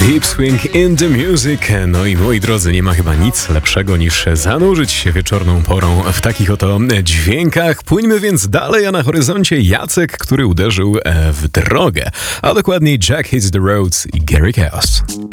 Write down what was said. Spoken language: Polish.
Deep Swing in the Music. No i moi drodzy, nie ma chyba nic lepszego niż zanurzyć się wieczorną porą w takich oto dźwiękach. Płyńmy więc dalej, a na horyzoncie Jacek, który uderzył w drogę, a dokładniej Jack Hits the Roads i Gary Chaos.